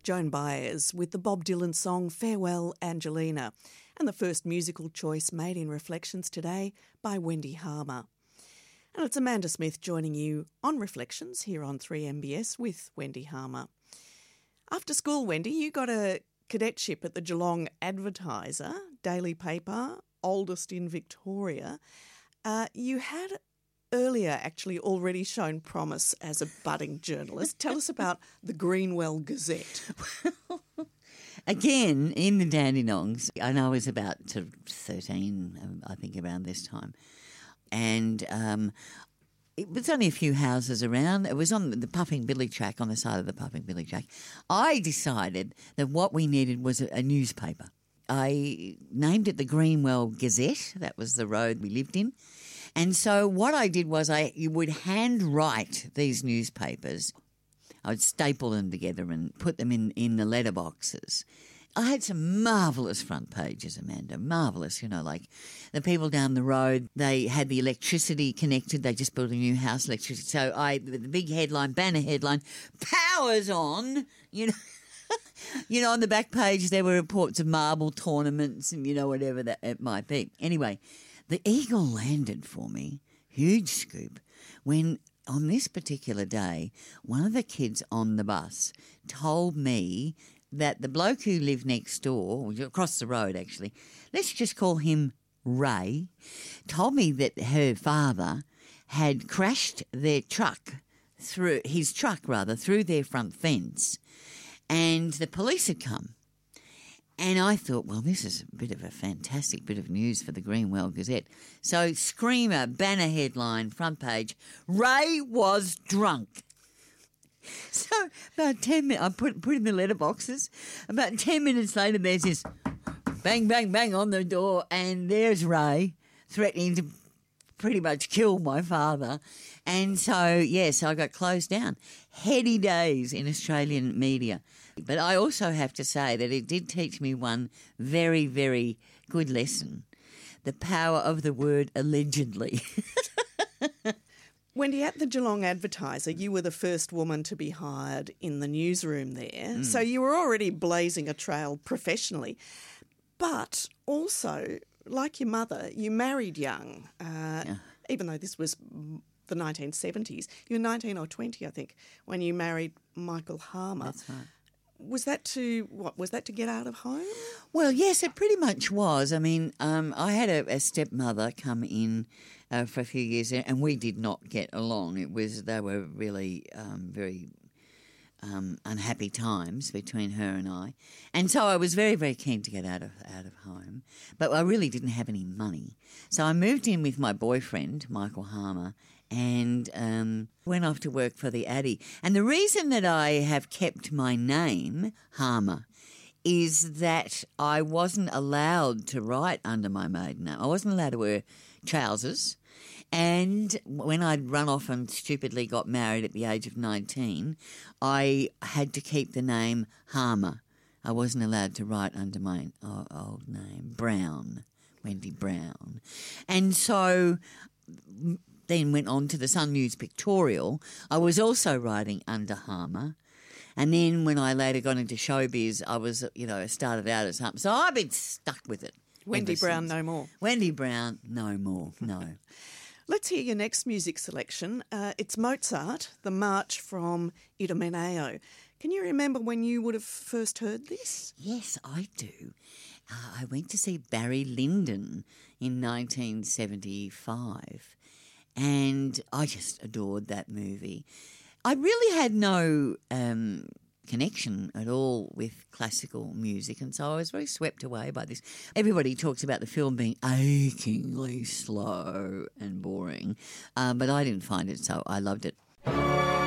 Joan Baez with the Bob Dylan song Farewell Angelina, and the first musical choice made in Reflections today by Wendy Harmer. And it's Amanda Smith joining you on Reflections here on 3MBS with Wendy Harmer. After school, Wendy, you got a cadetship at the Geelong Advertiser, daily paper, oldest in Victoria. You had earlier actually already shown promise as a budding journalist. Tell us about the Greenwell Gazette. Again, in the Dandenongs, and I was about 13, I think, around this time. And it was only a few houses around. It was on the Puffing Billy track, on the side of the Puffing Billy track. I decided that what we needed was a newspaper. I named it the Greenwell Gazette. That was the road we lived in. And so what I did was you would handwrite these newspapers. I would staple them together and put them in the letterboxes. I had some marvellous front pages, Amanda, marvellous, like the people down the road, they had the electricity connected, they just built a new house, electricity. So the big headline, banner headline, power's on, on the back page there were reports of marble tournaments and, whatever that it might be. Anyway, the Eagle landed for me, huge scoop, when on this particular day, one of the kids on the bus told me that the bloke who lived next door, across the road actually, let's just call him Ray, told me that her father had crashed their truck, through their front fence, and the police had come. And I thought, well, this is a bit of a fantastic bit of news for the Greenwell Gazette. So, screamer, banner headline, front page, Ray was drunk. So, about 10 minutes, I put in the letterboxes. About 10 minutes later, there's this bang, bang, bang on the door, and there's Ray threatening to pretty much kill my father. And so, yes, I got closed down. Heady days in Australian media. But I also have to say that it did teach me one very, very good lesson. The power of the word allegedly. Wendy, at the Geelong Advertiser, you were the first woman to be hired in the newsroom there. So you were already blazing a trail professionally. But also, like your mother, you married young, even though this was the 1970s. You were 19 or 20, I think, when you married Michael Harmer. That's right. Was that to get out of home? Well, yes, it pretty much was. I mean, I had a stepmother come in for a few years, and we did not get along. They were really very unhappy times between her and I, and so I was very, very keen to get out of home. But I really didn't have any money, so I moved in with my boyfriend, Michael Harmer, and went off to work for the Addy. And the reason that I have kept my name, Harmer, is that I wasn't allowed to write under my maiden name. I wasn't allowed to wear trousers. And when I'd run off and stupidly got married at the age of 19, I had to keep the name Harmer. I wasn't allowed to write under my old name, Brown, Wendy Brown. And so then went on to the Sun News Pictorial. I was also writing under Harmer. And then when I later got into showbiz, I was, started out as Harmer. So I've been stuck with it. Wendy Brown, no more. Wendy Brown, no more, no. Let's hear your next music selection. It's Mozart, the March from Idomeneo. Can you remember when you would have first heard this? Yes, I do. I went to see Barry Lyndon in 1975, and I just adored that movie. I really had no connection at all with classical music, and so I was very swept away by this. Everybody talks about the film being achingly slow and boring, but I didn't find it so. I loved it.